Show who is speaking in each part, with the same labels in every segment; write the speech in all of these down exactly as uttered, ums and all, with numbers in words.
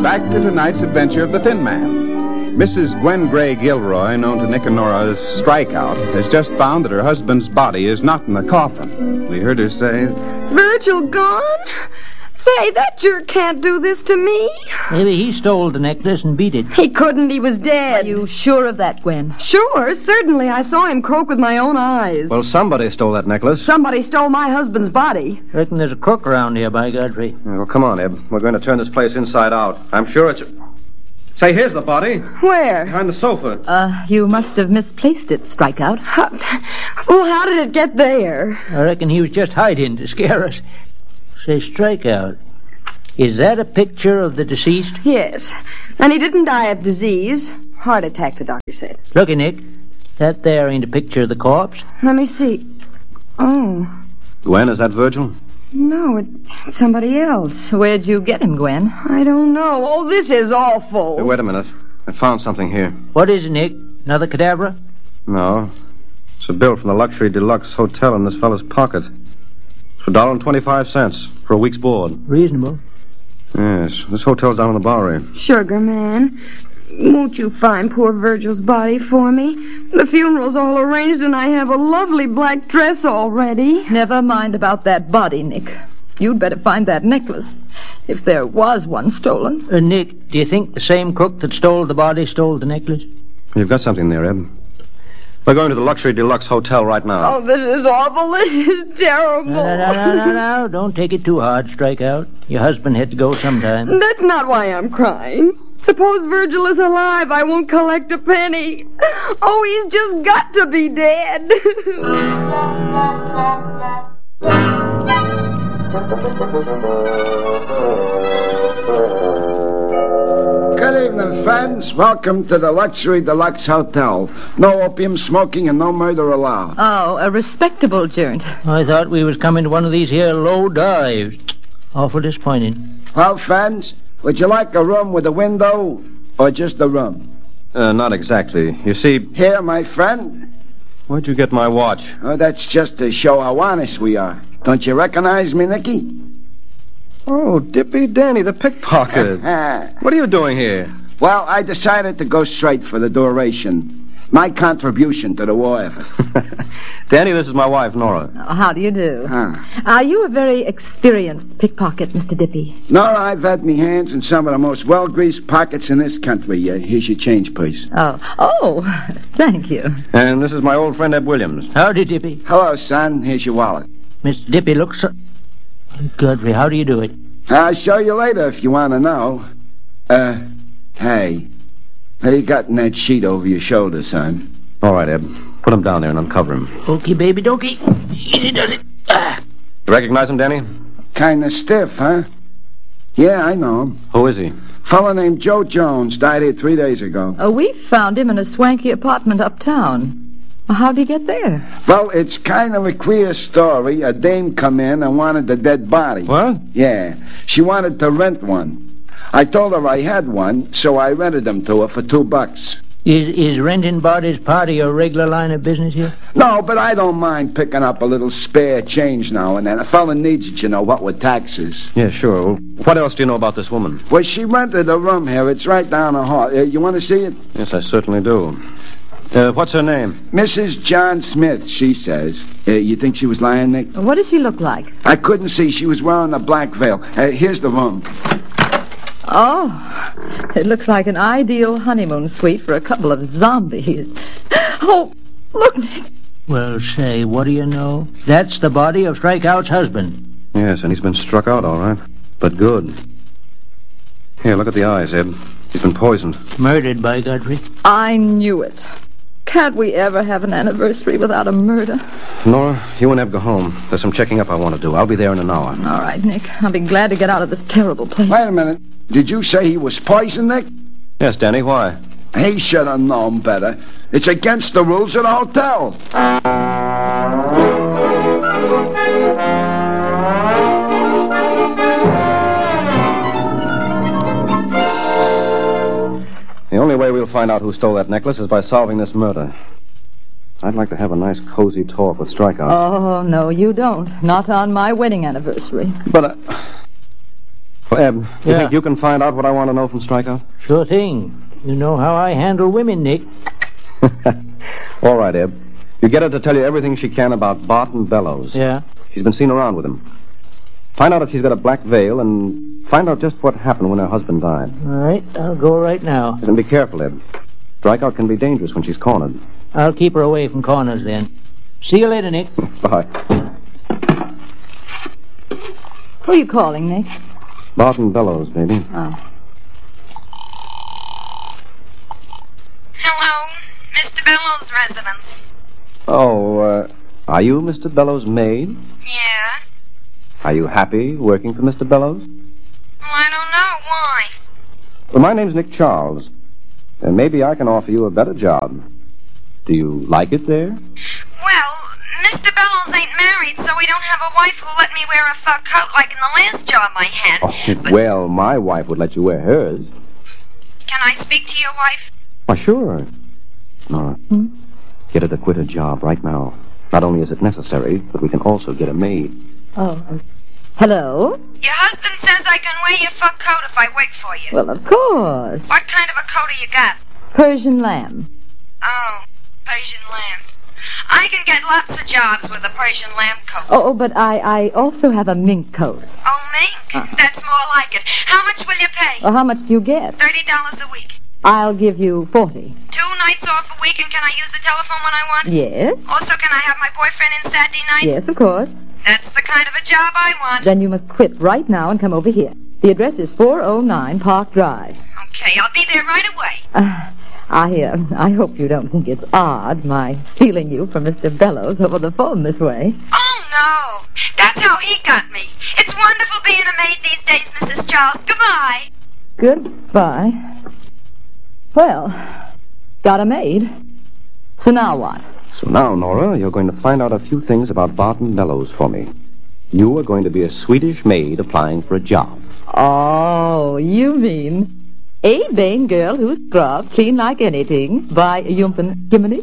Speaker 1: back to tonight's adventure of the Thin Man. Missus Gwen Gray Gilroy, known to Nick and Nora as Strikeout, has just found that her husband's body is not in the coffin. We heard her say,
Speaker 2: Virgil gone? Say, that jerk can't do this to me.
Speaker 3: Maybe he stole the necklace and beat it.
Speaker 2: He couldn't. He was dead.
Speaker 4: Are you sure of that, Gwen?
Speaker 2: Sure, certainly. I saw him croak with my own eyes.
Speaker 5: Well, somebody stole that necklace.
Speaker 2: Somebody stole my husband's body.
Speaker 3: Reckon there's a crook around here, by Godfrey.
Speaker 5: Well, come on, Eb. We're going to turn this place inside out. I'm sure it's... Say, here's the body.
Speaker 2: Where?
Speaker 5: Behind the sofa.
Speaker 4: Uh, you must have misplaced it, Strikeout.
Speaker 2: How... Well, how did it get there?
Speaker 3: I reckon he was just hiding to scare us. Say, Strikeout, is that a picture of the deceased?
Speaker 2: Yes. And he didn't die of disease. Heart attack, the doctor said.
Speaker 3: Looky, Nick. That there ain't a picture of the corpse.
Speaker 2: Let me see. Oh.
Speaker 5: Gwen, is that Virgil?
Speaker 2: No, it's somebody else.
Speaker 4: Where'd you get him, Gwen?
Speaker 2: I don't know. Oh, this is awful.
Speaker 5: Hey, wait a minute. I found something here.
Speaker 3: What is it, Nick? Another cadaver?
Speaker 5: No. It's a bill from the Luxury Deluxe Hotel in this fellow's pocket. For a dollar and twenty-five cents for a week's board.
Speaker 3: Reasonable.
Speaker 5: Yes, this hotel's down on the Bowery.
Speaker 2: Sugar man, won't you find poor Virgil's body for me? The funeral's all arranged and I have a lovely black dress already.
Speaker 4: Never mind about that body, Nick. You'd better find that necklace, if there was one stolen.
Speaker 3: Uh, Nick, do you think the same crook that stole the body stole the necklace?
Speaker 5: You've got something there, Eb. We're going to the Luxury Deluxe Hotel right now.
Speaker 2: Oh, this is awful. This is terrible.
Speaker 3: No, no, no, no, no. Don't take it too hard, Strikeout. Your husband had to go sometime.
Speaker 2: That's not why I'm crying. Suppose Virgil is alive. I won't collect a penny. Oh, he's just got to be dead.
Speaker 6: Good evening, friends. Welcome to the Luxury Deluxe Hotel. No opium smoking and no murder allowed.
Speaker 4: Oh, a respectable joint.
Speaker 3: I thought we was coming to one of these here low dives. Awful disappointing.
Speaker 6: Well, friends, would you like a room with a window or just a room?
Speaker 5: Uh, not exactly. You see...
Speaker 6: Here, my friend.
Speaker 5: Where'd you get my watch?
Speaker 6: Oh, that's just to show how honest we are. Don't you recognize me, Nicky?
Speaker 5: Oh, Dippy Danny, the pickpocket. What are you doing here?
Speaker 6: Well, I decided to go straight for the duration. My contribution to the war effort.
Speaker 5: Danny, this is my wife, Nora.
Speaker 4: Oh, how do you do?
Speaker 6: Huh.
Speaker 4: Are you a very experienced pickpocket, Mister Dippy?
Speaker 6: Nora, I've had me hands in some of the most well-greased pockets in this country. Uh, here's your change, please.
Speaker 4: Oh, oh, thank you.
Speaker 5: And this is my old friend, Eb Williams.
Speaker 3: Howdy, Dippy.
Speaker 6: Hello, son. Here's your wallet.
Speaker 3: Mister Dippy looks so... Godfrey, how do you do it?
Speaker 6: I'll show you later if you want to know. Uh, hey. What you got in that sheet over your shoulder, son?
Speaker 5: All right, Eb. Put him down there and uncover him.
Speaker 3: Okey, baby, dokey. Easy does it. Ah.
Speaker 5: You recognize him, Danny?
Speaker 6: Kind of stiff, huh? Yeah, I know him.
Speaker 5: Who is he?
Speaker 6: Fellow named Joe Jones. Died here three days ago.
Speaker 4: Oh, we found him in a swanky apartment uptown. How'd he get there?
Speaker 6: Well, it's kind of a queer story. A dame come in and wanted a dead body.
Speaker 5: What?
Speaker 6: Yeah. She wanted to rent one. I told her I had one, so I rented them to her for two bucks.
Speaker 3: Is is renting bodies part of your regular line of business here?
Speaker 6: No, but I don't mind picking up a little spare change now and then. A fella needs it, you know, what with taxes.
Speaker 5: Yeah, sure. What else do you know about this woman?
Speaker 6: Well, she rented a room here. It's right down the hall. Uh, you want to see it?
Speaker 5: Yes, I certainly do. Uh, what's her name?
Speaker 6: Missus John Smith, she says. Uh, you think she was lying, Nick?
Speaker 4: What does she look like?
Speaker 6: I couldn't see. She was wearing a black veil. Uh, here's the room.
Speaker 4: Oh, it looks like an ideal honeymoon suite for a couple of zombies. Oh, look, Nick.
Speaker 3: Well, say, what do you know? That's the body of Strikeout's husband.
Speaker 5: Yes, and he's been struck out, all right. But good. Here, look at the eyes, Eb. He's been poisoned.
Speaker 3: Murdered, by Godfrey.
Speaker 4: I knew it. Can't we ever have an anniversary without a murder?
Speaker 5: Nora, you and Eb go home. There's some checking up I want to do. I'll be there in an hour.
Speaker 4: All right, Nick. I'll be glad to get out of this terrible place.
Speaker 6: Wait a minute. Did you say he was poisoned, Nick?
Speaker 5: Yes, Danny, why?
Speaker 6: He should have known better. It's against the rules of the hotel.
Speaker 5: The only way we'll find out who stole that necklace is by solving this murder. I'd like to have a nice, cozy talk with Strikeout.
Speaker 4: Oh, no, you don't. Not on my wedding anniversary.
Speaker 5: But, uh... Well, Eb, you
Speaker 3: Yeah.
Speaker 5: think you can find out what I want to know from Strikeout?
Speaker 3: Sure thing. You know how I handle women, Nick.
Speaker 5: All right, Eb. You get her to tell you everything she can about Barton Bellows.
Speaker 3: Yeah?
Speaker 5: She's been seen around with him. Find out if she's got a black veil, and find out just what happened when her husband died.
Speaker 3: All right, I'll go right now.
Speaker 5: And be careful, Eb. Strikeout can be dangerous when she's cornered.
Speaker 3: I'll keep her away from corners then. See you later, Nick.
Speaker 5: Bye.
Speaker 4: Who are you calling, Nick?
Speaker 5: Barton Bellows, baby.
Speaker 4: Oh.
Speaker 2: Hello, Mister Bellows' residence.
Speaker 5: Oh, uh, are you Mister Bellows' maid?
Speaker 2: Yeah?
Speaker 5: Are you happy working for Mister Bellows?
Speaker 2: Well, I don't know. Why?
Speaker 5: Well, my name's Nick Charles. And maybe I can offer you a better job. Do you like it there?
Speaker 2: Well, Mister Bellows ain't married, so we don't have a wife who'll let me wear a fur coat like in the last job I had.
Speaker 5: Oh,
Speaker 2: But
Speaker 5: well, my wife would let you wear hers.
Speaker 2: can I speak to your wife?
Speaker 5: Why, sure. Nora,
Speaker 4: Hmm?
Speaker 5: get her to quit her job right now. Not only is it necessary, but we can also get a maid.
Speaker 4: Oh. uh, Hello?
Speaker 2: Your husband says I can wear your fur coat if I wait for you.
Speaker 4: Well, of course.
Speaker 2: What kind of a coat have you got?
Speaker 4: Persian lamb.
Speaker 2: Oh, Persian lamb. I can get lots of jobs with a Persian lamb coat.
Speaker 4: Oh, but I, I also have a mink coat.
Speaker 2: Oh, mink? That's more like it. How much will you pay?
Speaker 4: Well, how much do you get?
Speaker 2: Thirty dollars a week.
Speaker 4: I'll give you forty.
Speaker 2: Two nights off a week, and can I use the telephone when I want?
Speaker 4: Yes?
Speaker 2: Also, can I have my boyfriend in Saturday night?
Speaker 4: Yes, of course.
Speaker 2: That's the kind of a job I want.
Speaker 4: Then you must quit right now and come over here. The address is four oh nine Park Drive.
Speaker 2: Okay, I'll be there right away.
Speaker 4: Uh, I, uh, I hope you don't think it's odd, my stealing you from Mister Bellows over the phone this way.
Speaker 2: Oh, no. That's how he got me. It's wonderful being a maid these days, Missus Charles. Goodbye.
Speaker 4: Goodbye. Well, got a maid. So now what?
Speaker 5: So now, Nora, you're going to find out a few things about Barton Bellows for me. You are going to be a Swedish maid applying for a job.
Speaker 4: Oh, you mean a vain girl who's scrubbed clean like anything by Jumpen Jiminy?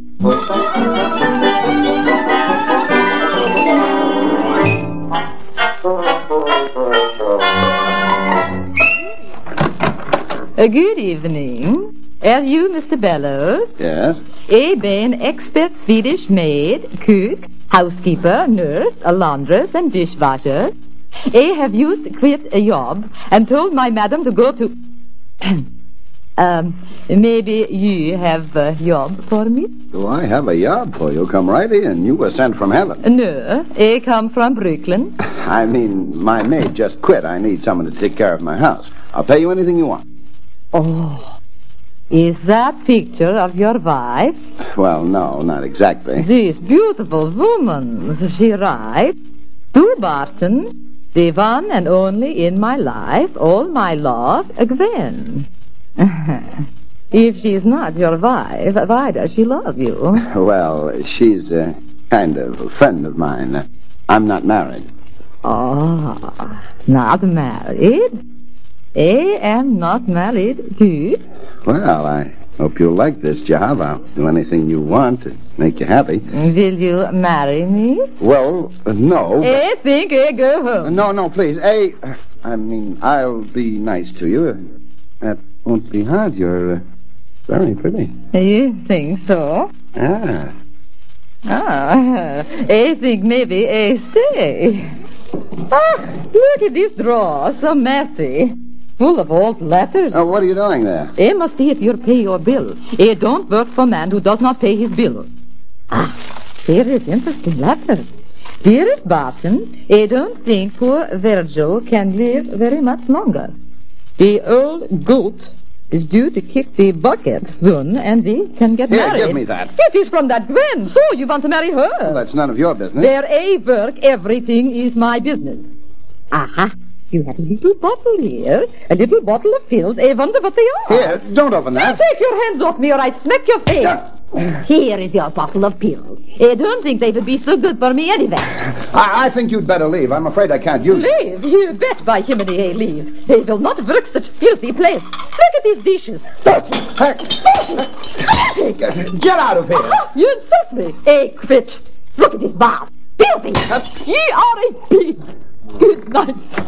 Speaker 4: Uh, good evening. Are you Mister Bellows?
Speaker 6: Yes?
Speaker 4: A been expert Swedish maid, cook, housekeeper, nurse, a laundress, and dishwasher. I have used quit a job and told my madam to go to... um, maybe you have a job for me?
Speaker 6: Do I have a job for you? Come right in. You were sent from heaven.
Speaker 4: No, I come from Brooklyn.
Speaker 6: I mean, my maid just quit. I need someone to take care of my house. I'll pay you anything you want.
Speaker 4: Oh, is that picture of your wife?
Speaker 6: Well, no, not exactly.
Speaker 4: This beautiful woman, she writes, to Barton, the one and only in my life, all my love, Gwen. If she's not your wife, why does she love you?
Speaker 6: Well, she's a kind of a friend of mine. I'm not married.
Speaker 4: Oh, not married? I am not married, too.
Speaker 6: Well, I hope you'll like this job. I'll do anything you want to make you happy.
Speaker 4: Will you marry me?
Speaker 6: Well, uh, no.
Speaker 4: I think I go
Speaker 6: but-
Speaker 4: home.
Speaker 6: No, no, please. A, I mean, I'll be nice to you. That won't be hard. You're uh, very pretty.
Speaker 4: You think so?
Speaker 6: Ah.
Speaker 4: Ah, I think maybe I stay. Ah, look at this drawer, so messy. Full of old letters.
Speaker 6: Oh, what are you doing there?
Speaker 4: I must see if you pay your bill. I don't work for a man who does not pay his bill. Ah, here is interesting letter. Dearest Barton, I don't think poor Virgil can live very much longer. The old goat is due to kick the bucket soon, and we can get
Speaker 6: Here,
Speaker 4: married.
Speaker 6: give me that.
Speaker 4: It is from that Gwen. So you want to marry her?
Speaker 6: Well, that's none of your business.
Speaker 4: Where I work, everything is my business. Aha. You have a little bottle here, a little bottle of pills. I wonder what they are.
Speaker 6: Here, don't open that.
Speaker 4: Take your hands off me or I smack your face.
Speaker 6: Yeah.
Speaker 4: Here is your bottle of pills. I don't think they would be so good for me anyway.
Speaker 6: I, I think you'd better leave. I'm afraid I can't use it.
Speaker 4: Leave? You bet by Jiminy I leave. They will not work such filthy place. Look at these dishes. Dirty. Dirty. Dirty.
Speaker 6: Get out of here.
Speaker 4: Ah, you insult me. I quit. Look at this bath. Filthy. You are a pig. Good night.